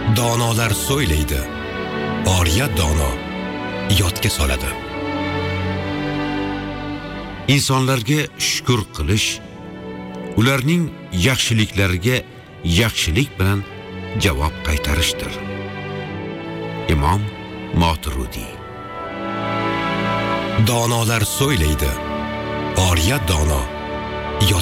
Donolar so'ylaydi, oriya dono yodga soladi. Insonlarga shukr qilish, ularning yaxshiliklariga yaxshilik bilan javob qaytarishdir. Imom Moturudi. Donolar so'ylaydi, oriya dono